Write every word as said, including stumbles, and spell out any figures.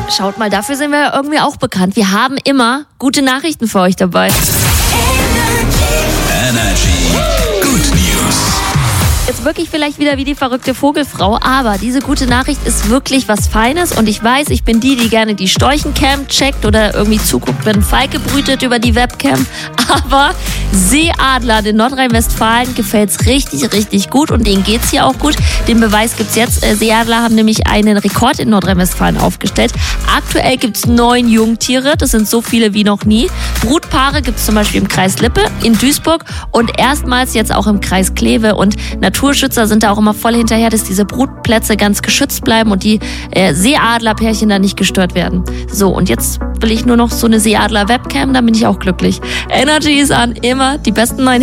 Schaut mal, dafür sind wir ja irgendwie auch bekannt. Wir haben immer gute Nachrichten für euch dabei. Energy Good News. Jetzt wirklich vielleicht wieder wie die verrückte Vogelfrau, aber diese gute Nachricht ist wirklich was Feines und ich weiß, ich bin die, die gerne die Storchencam checkt oder irgendwie zuguckt, wenn ein Falke brütet über die Webcam, aber Seeadler in Nordrhein-Westfalen gefällt's richtig, richtig gut und denen geht's hier auch gut. Den Beweis gibt's jetzt. Seeadler haben nämlich einen Rekord in Nordrhein-Westfalen aufgestellt. Aktuell gibt's neun Jungtiere, das sind so viele wie noch nie. Brutpaare gibt's zum Beispiel im Kreis Lippe, in Duisburg und erstmals jetzt auch im Kreis Kleve und Naturschützer sind da auch immer voll hinterher, dass diese Brutplätze ganz geschützt bleiben und die äh, Seeadlerpärchen da nicht gestört werden. So, und jetzt will ich nur noch so eine Seeadler-Webcam, dann bin ich auch glücklich. Energy ist an, immer die besten neuen